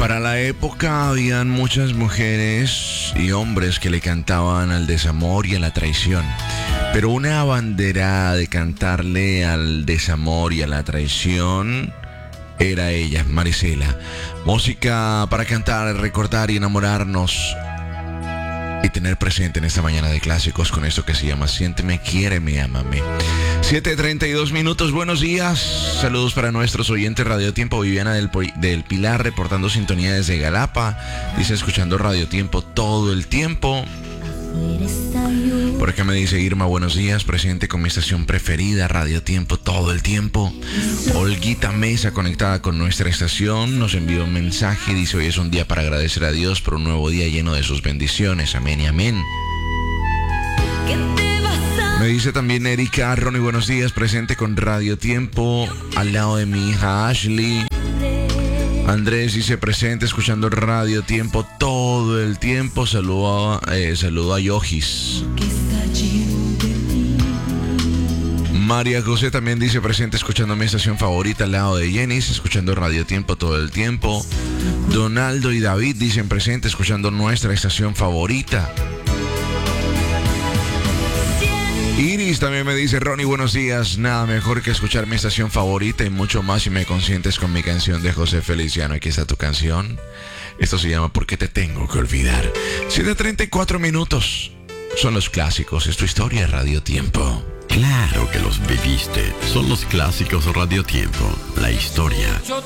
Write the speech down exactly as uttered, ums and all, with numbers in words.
Para la época habían muchas mujeres y hombres que le cantaban al desamor y a la traición. Pero una abanderada de cantarle al desamor y a la traición era ella, Marisela. Música para cantar, recordar y enamorarnos y tener presente en esta mañana de clásicos con esto que se llama Siénteme, Quiéreme, Ámame. siete treinta y dos minutos, buenos días. Saludos para nuestros oyentes Radio Tiempo. Viviana del, del Pilar reportando sintonía desde Galapa. Dice escuchando Radio Tiempo todo el tiempo. Por acá me dice Irma, buenos días, presente con mi estación preferida, Radio Tiempo todo el tiempo. Olguita Mesa conectada con nuestra estación, nos envió un mensaje, dice hoy es un día para agradecer a Dios por un nuevo día lleno de sus bendiciones, amén y amén. Me dice también Erika, Ronnie, buenos días, presente con Radio Tiempo, al lado de mi hija Ashley. Andrés dice presente, escuchando Radio Tiempo todo el tiempo. Saludo a, eh, saludo a Yojis. María José también dice presente, escuchando mi estación favorita al lado de Jenis, escuchando Radio Tiempo todo el tiempo. Donaldo y David dicen presente, escuchando nuestra estación favorita. Iris también me dice, Ronnie, buenos días, nada mejor que escuchar mi estación favorita y mucho más si me consientes con mi canción de José Feliciano. Aquí está tu canción. Esto se llama ¿Por qué te tengo que olvidar? siete treinta y cuatro minutos. Son los clásicos, es tu historia Radio Tiempo. Claro que los viviste. Son los clásicos Radio Tiempo. La historia